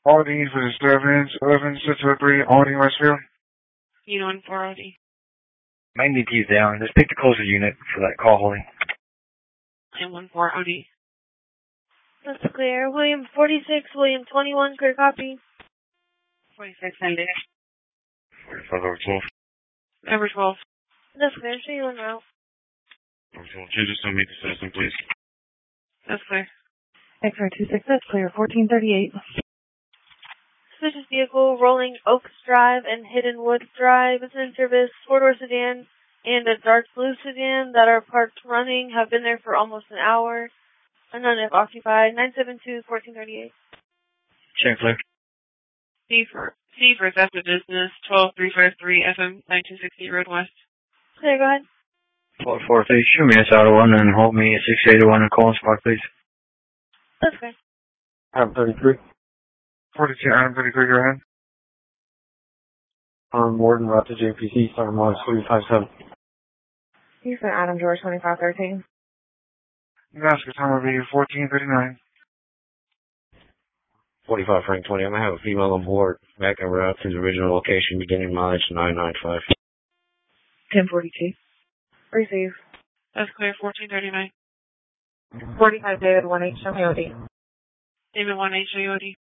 Audi for the 11 603 Audi Westfield. Unit 1 4 Audi. Main DP is down. Just pick the closer unit for that call holding. And 1 4 Audi. That's clear. William 46, William 21, clear copy. 46 ending. 45 over 12. Over 12. That's clear. See you en route. Over 12. Can you just meet the system, please? That's clear. X-ray 26, that's clear. 1438. Suspicious vehicle rolling Oaks Drive and Hidden Woods Drive. It's in service. 4-door sedan and a dark blue sedan that are parked running. Have been there for almost an hour. Unknown if occupied. 972-1438. Check clear. C for theft of business. 12353 FM 9260 Road West. Clear, go ahead. 443, show me S auto 1 and hold me 681 and call spot, please. That's clear. Adam 33. 42, Adam 33, go ahead. Warden, route to JPC, Summer Mall 357. Houston, Adam George 2513. Nebraska time will be 1439. 45 Frank 20. I'm going to have a female on board. Back en route to the original location, beginning mileage 995. 1042. Receive. That's clear. 1439. 45 David 1H, show me OD. David 1H, show you OD.